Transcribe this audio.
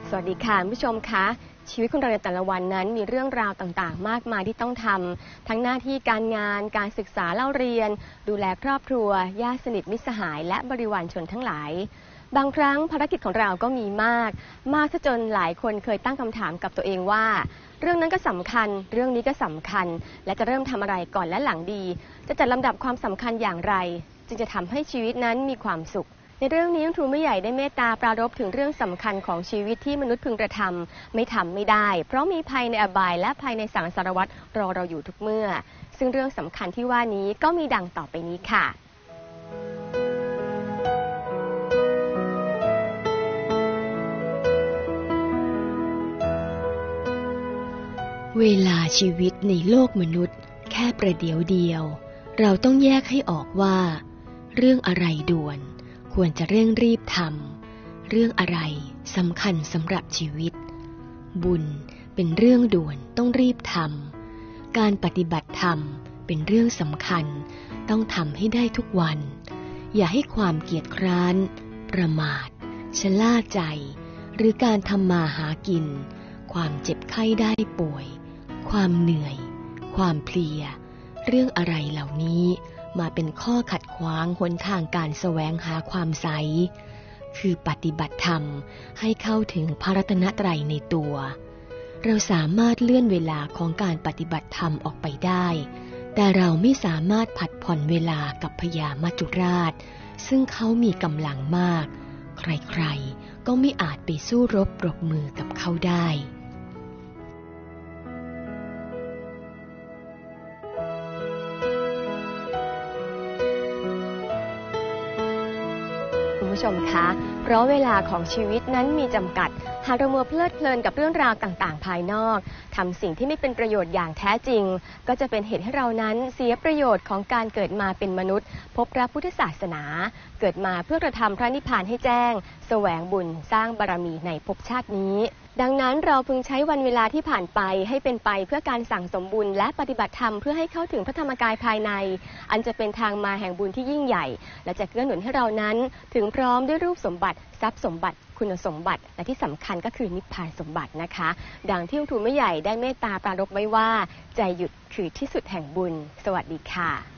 สวัสดีค่ะผู้ชมคะชีวิตของเราในแต่ละวันนั้นมีเรื่องราวต่างๆมากมายที่ต้องทำทั้งหน้าที่การงานการศึกษาเล่าเรียนดูแลครอบครัวญาติสนิทมิตรสหายและบริวารชนทั้งหลายบางครั้งภารกิจของเราก็มีมากซะจนหลายคนเคยตั้งคำถามกับตัวเองว่าเรื่องนั้นก็สำคัญเรื่องนี้ก็สำคัญและจะเริ่มทำอะไรก่อนและหลังดีจะจัดลำดับความสำคัญอย่างไรจึงจะทำให้ชีวิตนั้นมีความสุขในเรื่องนี้ครูไม่ใหญ่ได้เมตตาปรารภถึงเรื่องสำคัญของชีวิตที่มนุษย์พึงกระทำไม่ทำไม่ได้เพราะมีภัยในอบายและภัยในสังสารวัฏรอเราอยู่ทุกเมื่อซึ่งเรื่องสำคัญที่ว่านี้ก็มีดังต่อไปนี้ค่ะเวลาชีวิตในโลกมนุษย์แค่ประเดี๋ยวเดียวเราต้องแยกให้ออกว่าเรื่องอะไรด่วนควรจะเร่งรีบทำเรื่องอะไรสำคัญสำหรับชีวิตบุญเป็นเรื่องด่วนต้องรีบทำการปฏิบัติธรรมเป็นเรื่องสำคัญต้องทำให้ได้ทุกวันอย่าให้ความเกียจคร้านประมาทชะล่าใจหรือการทำมาหากินความเจ็บไข้ได้ป่วยความเหนื่อยความเพลียเรื่องอะไรเหล่านี้มาเป็นข้อขัดขวางหนทางการแสวงหาความใสคือปฏิบัติธรรมให้เข้าถึงพระรัตนตรัยในตัวเราสามารถเลื่อนเวลาของการปฏิบัติธรรมออกไปได้แต่เราไม่สามารถผัดผ่อนเวลากับพญามัจจุราชซึ่งเขามีกำลังมากใครๆก็ไม่อาจไปสู้รบปรบมือกับเขาได้คุณผู้ชมคะเพราะเวลาของชีวิตนั้นมีจำกัดหากเรามัวเพลิดเพลินกับเรื่องราวต่างๆภายนอกทำสิ่งที่ไม่เป็นประโยชน์อย่างแท้จริงก็จะเป็นเหตุให้เรานั้นเสียประโยชน์ของการเกิดมาเป็นมนุษย์พบพระพุทธศาสนาเกิดมาเพื่อกระทำพระนิพพานให้แจ้งแสวงบุญสร้างบารมีในภพชาตินี้ดังนั้นเราพึงใช้วันเวลาที่ผ่านไปให้เป็นไปเพื่อการสั่งสมบุญและปฏิบัติธรรมเพื่อให้เข้าถึงพระธรรมกายภายในอันจะเป็นทางมาแห่งบุญที่ยิ่งใหญ่และจะเกื้อหนุนให้เรานั้นถึงพร้อมด้วยรูปสมบัติทรัพย์สมบัติคุณสมบัติและที่สำคัญก็คือนิพพานสมบัตินะคะดังที่ครูไม่ใหญ่ได้เมตตาปรารภไว้ว่าใจหยุดคือที่สุดแห่งบุญสวัสดีค่ะ